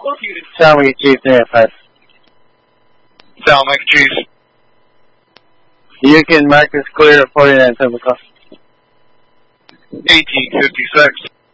Charlie Chief 305. Sound like Chief. You can mark this clear at 49 7 o'clock. 1856.